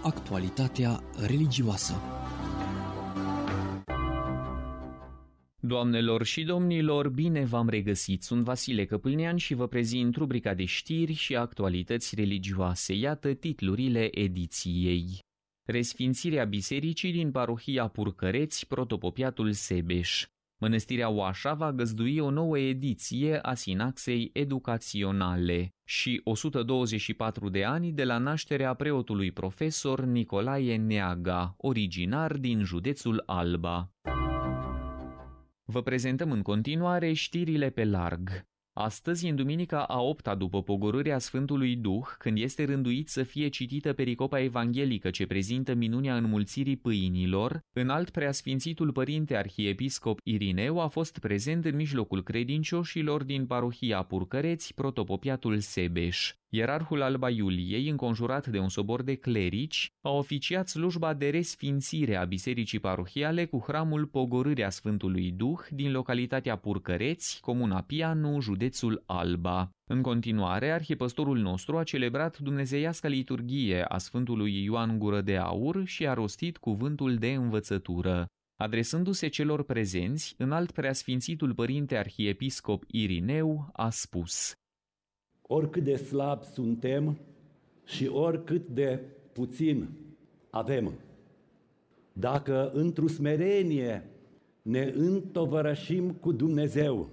Actualitatea religioasă. Doamnelor și domnilor, bine v-am regăsit! Sunt Vasile Căpâlnean și vă prezint rubrica de știri și actualități religioase. Iată titlurile ediției. Resfințirea bisericii din parohia Purcăreți, protopopiatul Sebeș. Mănăstirea Oașa va găzdui o nouă ediție a sinaxei educaționale și 124 de ani de la nașterea preotului profesor Nicolae Neaga, originar din județul Alba. Vă prezentăm în continuare știrile pe larg. Astăzi, în duminica a 8-a după pogorârea Sfântului Duh, când este rânduit să fie citită pericopa evanghelică ce prezintă minunea înmulțirii pâinilor, înalt preasfințitul părinte arhiepiscop Irineu a fost prezent în mijlocul credincioșilor din parohia Purcăreți, protopopiatul Sebeș. Ierarhul Alba Iuliei, înconjurat de un sobor de clerici, a oficiat slujba de resfințire a bisericii parohiale cu hramul Pogorârea Sfântului Duh din localitatea Purcăreți, comuna Pianu, județul Alba. În continuare, arhipăstorul nostru a celebrat dumnezeiasca liturghie a Sfântului Ioan Gură de Aur și a rostit cuvântul de învățătură. Adresându-se celor prezenți, înalt preasfințitul părinte arhiepiscop Irineu a spus: oricât de slabi suntem și oricât de puțin avem, dacă într-o smerenie ne întovărășim cu Dumnezeu,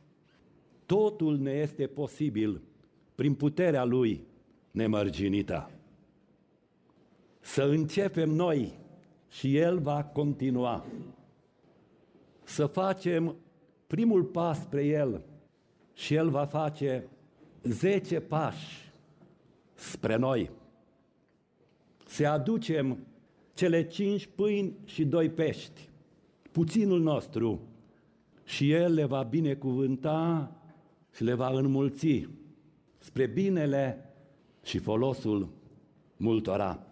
totul ne este posibil prin puterea Lui nemărginită. Să începem noi și El va continua. Să facem primul pas spre El și El va face 10 pași spre noi. Să aducem cele 5 pâini și 2 pești, puținul nostru, și El le va binecuvânta și le va înmulți spre binele și folosul multora.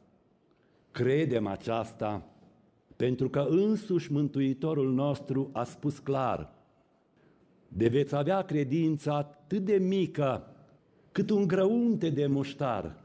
Credem aceasta pentru că însuși Mântuitorul nostru a spus clar: de veți avea credința atât de mică cât un grăunte de muștar,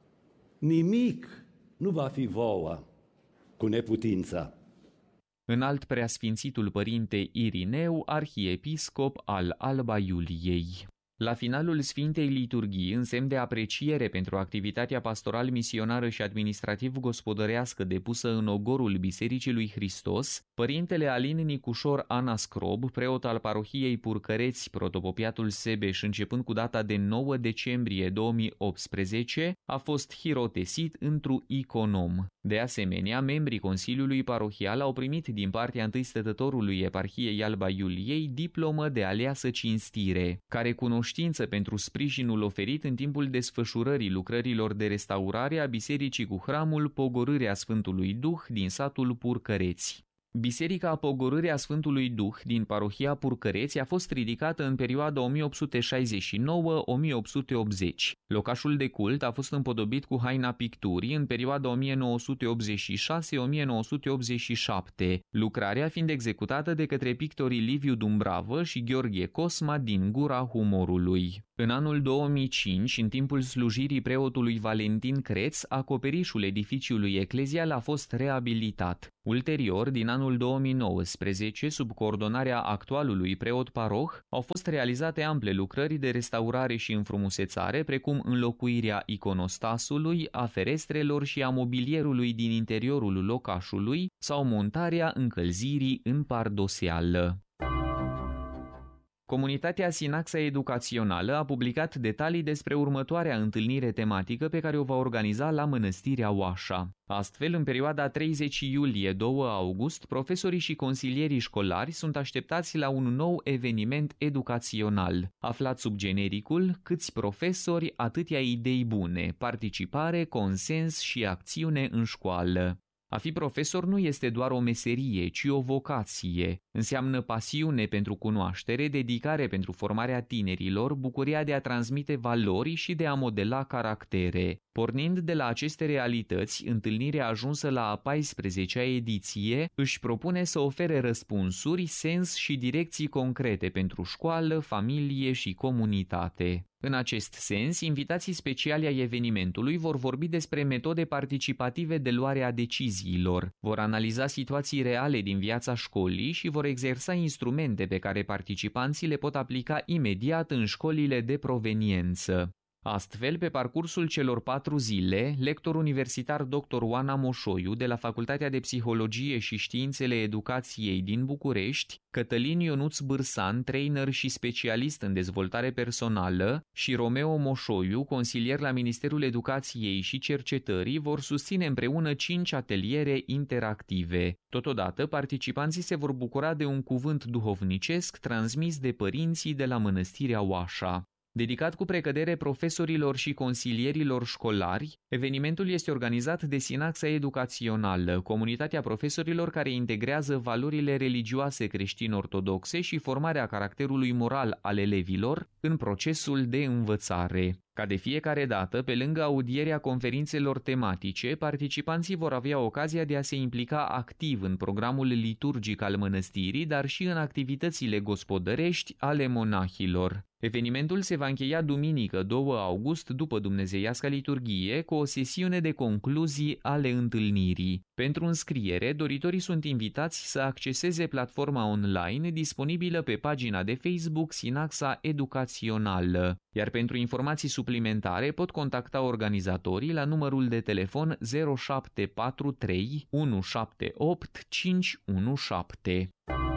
nimic nu va fi vouă cu neputință. Înalt preasfințitul părinte Irineu, arhiepiscop al Alba Iuliei. La finalul Sfintei Liturghii, în semn de apreciere pentru activitatea pastoral-misionară și administrativ-gospodărească depusă în ogorul Bisericii lui Hristos, părintele Alin Nicușor Anascrob, preot al parohiei Purcăreți, protopopiatul Sebeș, începând cu data de 9 decembrie 2018, a fost hirotesit într-un iconom. De asemenea, membrii Consiliului Parohial au primit din partea întâi stătătorului eparhiei Alba Iuliei diplomă de aleasă cinstire, care cunoștință pentru sprijinul oferit în timpul desfășurării lucrărilor de restaurare a bisericii cu hramul Pogorârea Sfântului Duh din satul Purcăreți. Biserica Pogorârea Sfântului Duh din parohia Purcăreți a fost ridicată în perioada 1869-1880. Locașul de cult a fost împodobit cu haina picturii în perioada 1986-1987, lucrarea fiind executată de către pictorii Liviu Dumbravă și Gheorghe Cosma din Gura Humorului. În anul 2005, în timpul slujirii preotului Valentin Creț, acoperișul edificiului eclezial a fost reabilitat. Ulterior, din anul 2019, sub coordonarea actualului preot paroh, au fost realizate ample lucrări de restaurare și înfrumusețare, precum înlocuirea iconostasului, a ferestrelor și a mobilierului din interiorul locașului sau montarea încălzirii în pardoseală. Comunitatea Sinaxa Educațională a publicat detalii despre următoarea întâlnire tematică pe care o va organiza la Mănăstirea Oașa. Astfel, în perioada 30 iulie-2 august, profesorii și consilierii școlari sunt așteptați la un nou eveniment educațional, aflat sub genericul Câți profesori, atâtea idei bune, participare, consens și acțiune în școală. A fi profesor nu este doar o meserie, ci o vocație. Înseamnă pasiune pentru cunoaștere, dedicare pentru formarea tinerilor, bucuria de a transmite valori și de a modela caractere. Pornind de la aceste realități, întâlnirea ajunsă la a 14-a ediție își propune să ofere răspunsuri, sens și direcții concrete pentru școală, familie și comunitate. În acest sens, invitații speciali ai evenimentului vor vorbi despre metode participative de luare a deciziilor, vor analiza situații reale din viața școlii și vor exersa instrumente pe care participanții le pot aplica imediat în școlile de proveniență. Astfel, pe parcursul celor 4 zile, lector universitar dr. Oana Moșoiu de la Facultatea de Psihologie și Științele Educației din București, Cătălin Ionuț Bârsan, trainer și specialist în dezvoltare personală, și Romeo Moșoiu, consilier la Ministerul Educației și Cercetării, vor susține împreună 5 ateliere interactive. Totodată, participanții se vor bucura de un cuvânt duhovnicesc transmis de părinții de la Mănăstirea Oașa. Dedicat cu precădere profesorilor și consilierilor școlari, evenimentul este organizat de Sinaxa Educațională, comunitatea profesorilor care integrează valorile religioase creștin-ortodoxe și formarea caracterului moral al elevilor în procesul de învățare. Ca de fiecare dată, pe lângă audierea conferințelor tematice, participanții vor avea ocazia de a se implica activ în programul liturgic al mănăstirii, dar și în activitățile gospodărești ale monahilor. Evenimentul se va încheia duminică 2 august după dumnezeiasca liturghie cu o sesiune de concluzii ale întâlnirii. Pentru înscriere, doritorii sunt invitați să acceseze platforma online disponibilă pe pagina de Facebook Sinaxa Educațională, iar pentru informații suplimentare pot contacta organizatorii la numărul de telefon 0743 178 517.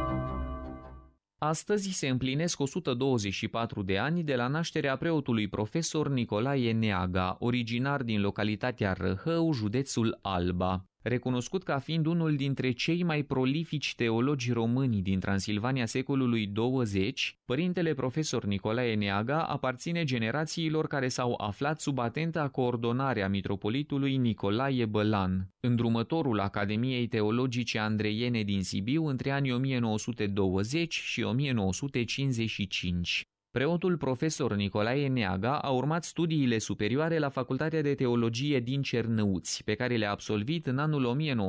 Astăzi se împlinesc 124 de ani de la nașterea preotului profesor Nicolae Neaga, originar din localitatea Răhău, județul Alba. Recunoscut ca fiind unul dintre cei mai prolifici teologi români din Transilvania secolului 20, părintele profesor Nicolae Neaga aparține generațiilor care s-au aflat sub atenta coordonare a mitropolitului Nicolae Bălan, îndrumătorul Academiei Teologice Andreiene din Sibiu între anii 1920 și 1955. Preotul profesor Nicolae Neaga a urmat studiile superioare la Facultatea de Teologie din Cernăuți, pe care le-a absolvit în anul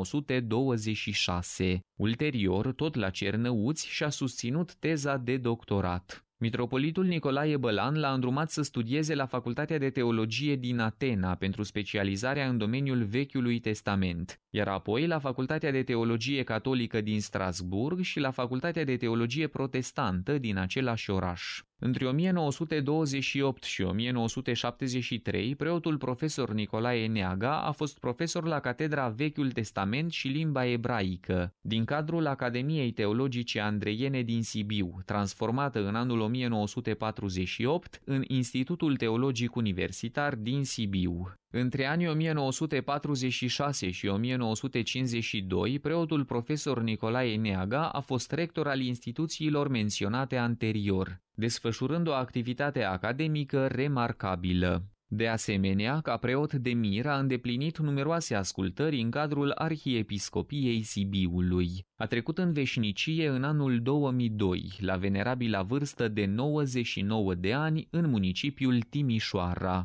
1926. Ulterior, tot la Cernăuți, și-a susținut teza de doctorat. Mitropolitul Nicolae Bălan l-a îndrumat să studieze la Facultatea de Teologie din Atena pentru specializarea în domeniul Vechiului Testament, iar apoi la Facultatea de Teologie Catolică din Strasburg și la Facultatea de Teologie Protestantă din același oraș. Între 1928 și 1973, preotul profesor Nicolae Neaga a fost profesor la Catedra Vechiul Testament și Limba Ebraică, din cadrul Academiei Teologice Andreiene din Sibiu, transformată în anul 1948 în Institutul Teologic Universitar din Sibiu. Între anii 1946 și 1952, preotul profesor Nicolae Neaga a fost rector al instituțiilor menționate anterior, desfășurând o activitate academică remarcabilă. De asemenea, ca preot de mir a îndeplinit numeroase ascultări în cadrul Arhiepiscopiei Sibiului. A trecut în veșnicie în anul 2002, la venerabila vârstă de 99 de ani, în municipiul Timișoara.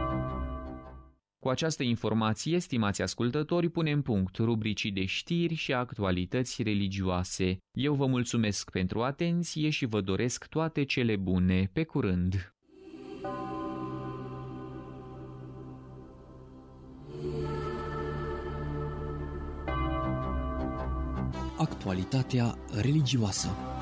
Cu această informație, stimați ascultători, punem punct rubricii de știri și actualități religioase. Eu vă mulțumesc pentru atenție și vă doresc toate cele bune. Pe curând! Actualitatea religioasă.